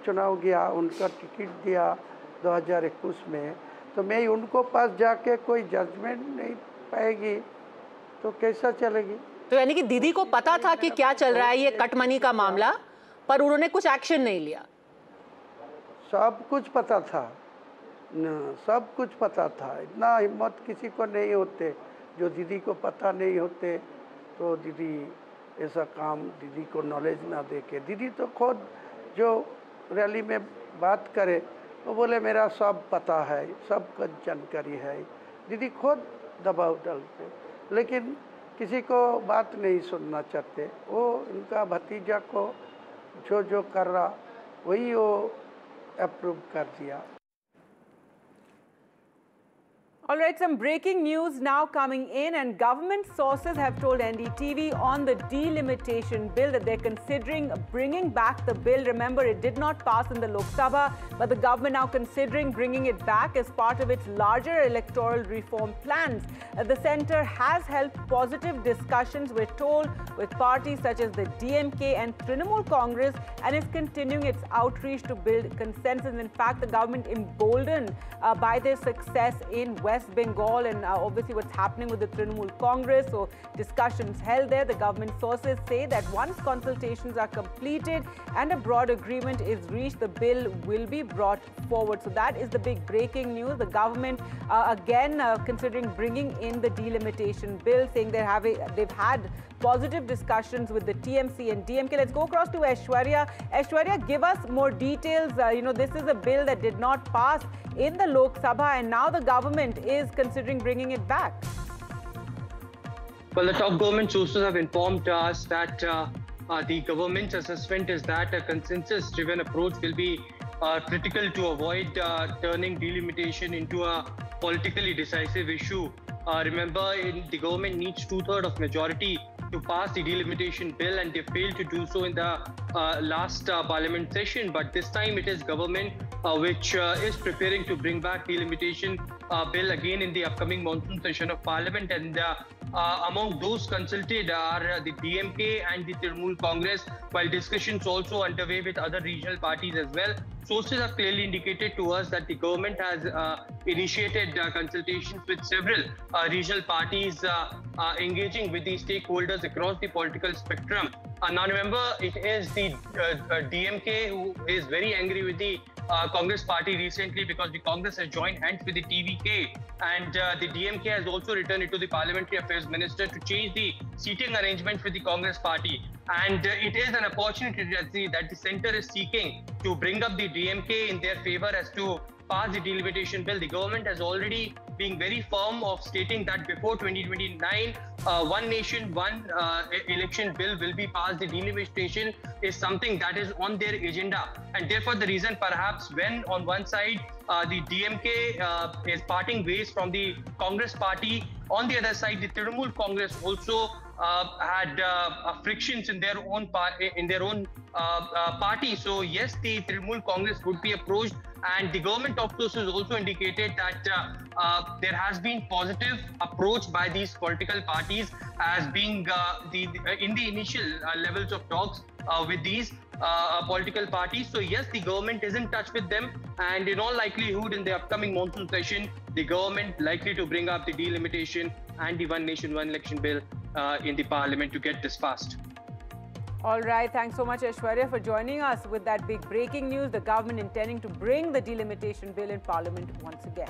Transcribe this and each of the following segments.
चुनाव गया, उनका टिकट दिया 2021 में, तो मैं उनको पास जाके कोई जजमेंट नहीं पाएगी तो कैसा चलेगी? तो यानी कि दीदी को पता था कि क्या चल रहा है ये कट मनी का मामला, पर उन्होंने कुछ एक्शन नहीं लिया। सब कुछ पता था न, सब कुछ पता था। इतना हिम्मत किसी को नहीं होते जो दीदी को पता नहीं होते, तो दीदी ऐसा काम दीदी को नॉलेज ना दे के, दीदी तो खुद जो रैली में बात करे वो बोले मेरा सब पता है, सब कुछ जानकारी है, दीदी खुद दबाव डालते, लेकिन किसी को बात नहीं सुनना चाहते। वो उनका भतीजा को जो जो कर रहा वही वो अप्रूव कर दिया। All right, some breaking news now coming in, and government sources have told NDTV on the delimitation bill that they're considering bringing back the bill. Remember, it did not pass in the Lok Sabha, but the government now considering bringing it back as part of its larger electoral reform plans. The centre has held positive discussions, we're told, with parties such as the DMK and Trinamool Congress, and is continuing its outreach to build consensus. In fact, the government emboldened by their success in West Bengal and obviously what's happening with the Trinamool Congress. So discussions held there. The government sources say that once consultations are completed and a broad agreement is reached, the bill will be brought forward. So that is the big breaking news. The government again considering bringing in the delimitation bill, saying they've had positive discussions with the TMC and DMK. Let's go across to Aishwarya. Aishwarya, give us more details. This is a bill that did not pass in the Lok Sabha, and now the government is considering bringing it back. Well, the top government sources have informed us that the government's assessment is that a consensus-driven approach will be critical to avoid turning delimitation into a politically decisive issue. Remember, the government needs 2/3 of majority to pass the delimitation bill, and they failed to do so in the last parliament session. But this time it is government which is preparing to bring back delimitation bill again in the upcoming monsoon session of parliament. And among those consulted are the DMK and the Trinamool Congress, while discussions also underway with other regional parties as well. Sources have clearly indicated to us that the government has initiated consultations with several regional parties engaging with the stakeholders across the political spectrum. Now remember, it is the DMK who is very angry with the Congress party recently because the Congress has joined hands with the TVK, and the DMK has also written it to the Parliamentary Affairs Minister to change the seating arrangement with the Congress party. And it is an opportunity that the centre is seeking to bring up the DMK in their favour as to pass the delimitation bill. The government has already been very firm of stating that before 2029, one nation, one election bill will be passed. The delimitation is something that is on their agenda, and therefore the reason perhaps when on one side the DMK is parting ways from the Congress party, on the other side the Trinamool Congress also had frictions in their own party. So yes, the Trinamool Congress would be approached, and the government of course has also indicated that there has been positive approach by these political parties as being in the initial levels of talks with these political parties. So yes, the government is in touch with them, and in all likelihood in the upcoming monsoon session, the government likely to bring up the delimitation and the one nation, one election bill in the parliament to get this passed. All right, thanks so much Aishwarya for joining us with that big breaking news. The government intending to bring the delimitation bill in parliament once again.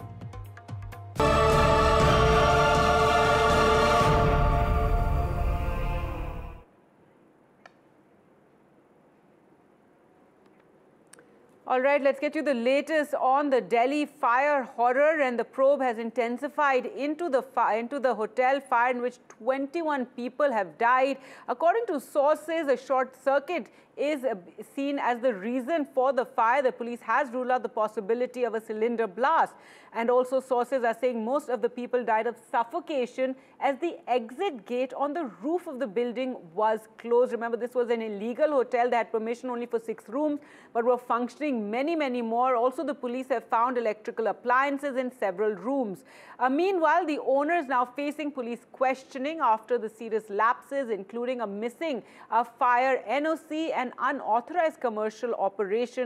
All right, let's get you the latest on the Delhi fire horror, and the probe has intensified into the hotel fire in which 21 people have died. According to sources, a short circuit is seen as the reason for the fire. The police has ruled out the possibility of a cylinder blast, and also sources are saying most of the people died of suffocation as the exit gate on the roof of the building was closed. Remember, this was an illegal hotel. They had permission only for 6 rooms, but were functioning many more. Also, the police have found electrical appliances in several rooms. Meanwhile, the owner is now facing police questioning after the serious lapses, including a missing fire NOC and unauthorized commercial operation.